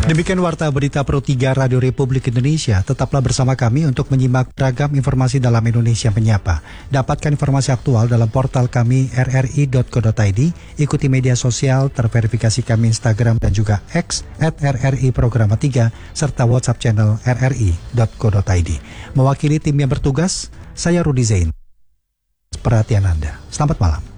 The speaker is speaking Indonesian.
Demikian Warta Berita Pro 3 Radio Republik Indonesia. Tetaplah bersama kami untuk menyimak beragam informasi dalam Indonesia Menyapa. Dapatkan informasi aktual dalam portal kami rri.co.id. Ikuti media sosial terverifikasi kami Instagram dan juga X @RRI Programa 3 serta WhatsApp channel rri.co.id. Mewakili tim yang bertugas, saya Rudi Zain. Perhatian Anda. Selamat malam.